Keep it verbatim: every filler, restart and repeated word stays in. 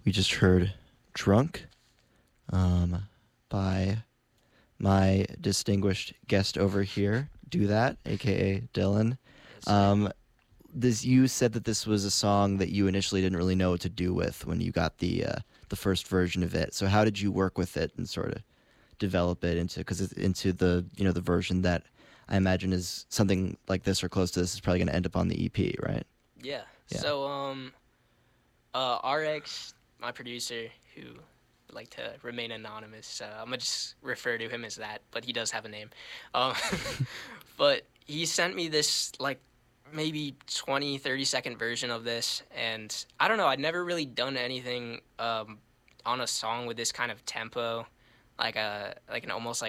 We just heard Drunk um, by my distinguished guest over here, Do That, aka Dylan. Yes, sir. Um, this you said that this was a song that you initially didn't really know what to do with when you got the uh, the first version of it. So how did you work with it and sort of develop it into because into the you know the version that I imagine is something like this or close to this is probably going to end up on the E P, right? Yeah. Yeah. So, um, uh, R X, my producer, who would like to remain anonymous, so I'm gonna just refer to him as that, but he does have a name. Um, but he sent me this, like, maybe twenty, thirty second version of this, and I don't know, I'd never really done anything, um, on a song with this kind of tempo, like a, like an almost like